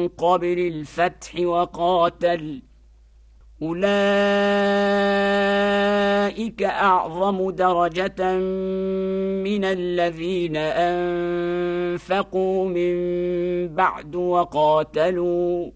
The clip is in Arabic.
قبل الفتح وقاتل أولئك أعظم درجة من الذين أنفقوا من بعد وقاتلوا